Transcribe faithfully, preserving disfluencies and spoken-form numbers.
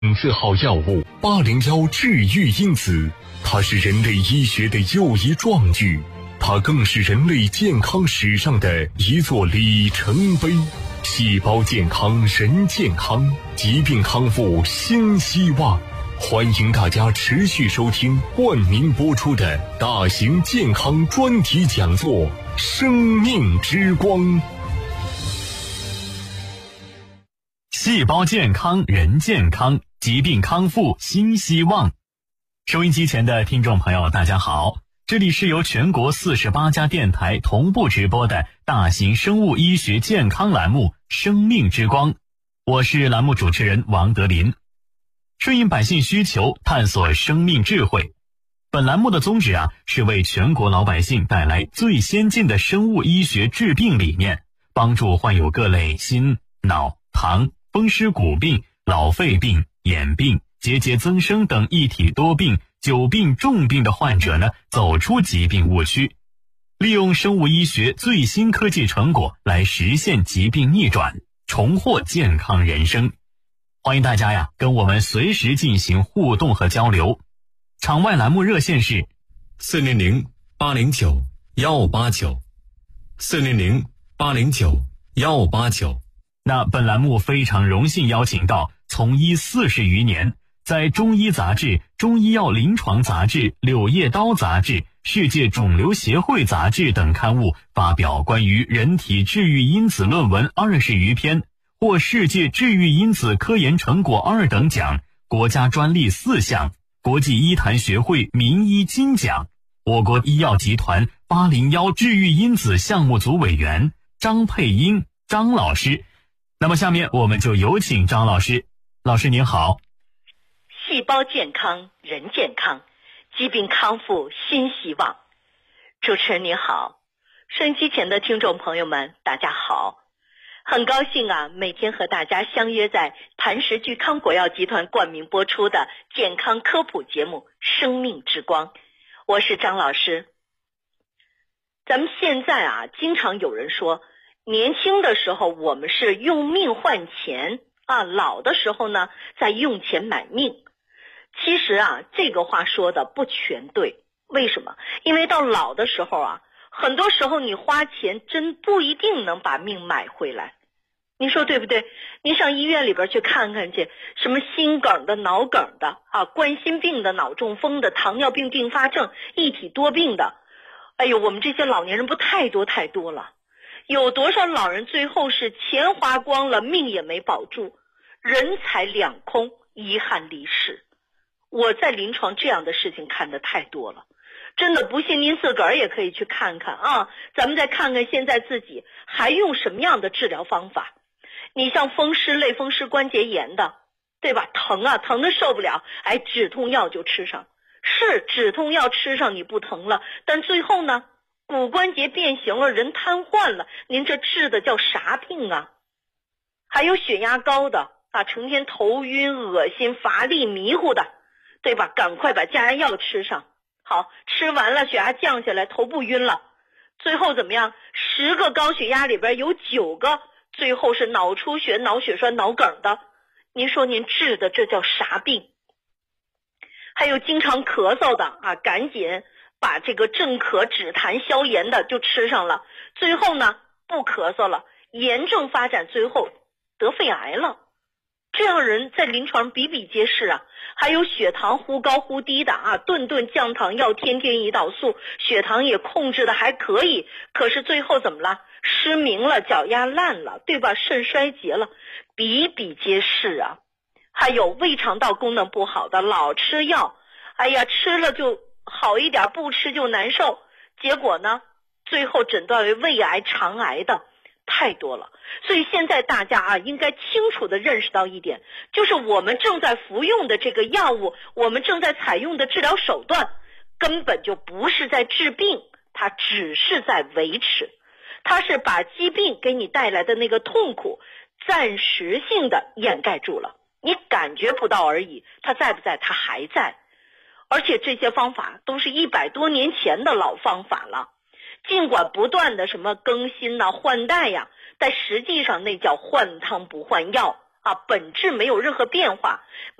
字号药物八零幺治愈因子，它是人类医学的又一壮举，它更是人类健康史上的一座里程碑。细胞健康人健康，疾病康复新希望。欢迎大家持续收听冠名播出的大型健康专题讲座《生命之光》。 细胞健康人健康，疾病康复新希望。收音机前的听众朋友大家好，这里是由全国四十八家电台同步直播的大型生物医学健康栏目《生命之光》，我是栏目主持人王德林。顺应百姓需求，探索生命智慧。本栏目的宗旨啊，是为全国老百姓带来最先进的生物医学治病理念，帮助患有各类心、脑、糖、风湿骨病、老肺病、眼病、结节增生等一体多病、久病重病的患者呢，走出疾病误区，利用生物医学最新科技成果来实现疾病逆转，重获健康人生。欢迎大家呀，跟我们随时进行互动和交流。场外栏目热线是四零零八零九幺八九，四零零八零九幺八九。 那本栏目非常荣幸邀请到从医四十余年，在中医杂志、中医药临床杂志、柳叶刀杂志、世界肿瘤协会杂志等刊物发表关于人体治愈因子论文二十余篇，获世界治愈因子科研成果二等奖，国家专利四项，国际医坛学会名医金奖，我国医药集团八零幺治愈因子项目组委员张佩英张老师。那么下面我们就有请张老师。老师您好。 细胞健康人健康，疾病康复新希望。主持人您好，收音机前的听众朋友们大家好，很高兴啊，每天和大家相约在磐石聚康国药集团冠名播出的健康科普节目《生命之光》，我是张老师。咱们现在啊，经常有人说，年轻的时候我们是用命换钱啊，老的时候呢，在用钱买命。其实啊，这个话说的不全对。为什么？因为到老的时候啊，很多时候你花钱真不一定能把命买回来。你说对不对？您上医院里边去看看去，什么心梗的、脑梗的啊，冠心病的、脑中风的、糖尿病并发症、一体多病的，哎呦，我们这些老年人不太多太多了。有多少老人最后是钱花光了，命也没保住，人财两空，遗憾离世。我在临床这样的事情看得太多了，真的不信您自个儿也可以去看看啊。咱们再看看现在自己还用什么样的治疗方法。你像风湿、类风湿关节炎的，对吧？疼啊，疼的受不了，哎，止痛药就吃上。是止痛药吃上你不疼了，但最后呢，骨关节变形了，人瘫痪了，您这治的叫啥病啊？还有血压高的啊，成天头晕、恶心、乏力、迷糊的，对吧？赶快把降压药吃上。好，吃完了血压降下来，头不晕了，最后怎么样？十个高血压里边有九个最后是脑出血、脑血栓、脑梗的。您说您治的这叫啥病？还有经常咳嗽的啊，赶紧把这个镇咳止痰消炎的就吃上了，最后呢不咳嗽了，严重发展，最后得肺癌了。这样人在临床比比皆是啊。还有血糖忽高忽低的啊，顿顿降糖药，天天胰岛素，血糖也控制的还可以，可是最后怎么了？失明了，脚丫烂了，对吧？肾衰竭了，比比皆是啊。还有胃肠道功能不好的，老吃药，哎呀，吃了就好一点，不吃就难受，结果呢，最后诊断为胃癌、肠癌的太多了。所以现在大家啊，应该清楚地认识到一点，就是我们正在服用的这个药物，我们正在采用的治疗手段，根本就不是在治病，它只是在维持，它是把疾病给你带来的那个痛苦暂时性的掩盖住了，你感觉不到而已，它在不在？它还在。而且这些方法都是一百多年前的老方法了，尽管不断的什么更新呐、换代呀，但实际上那叫换汤不换药啊，本质没有任何变化。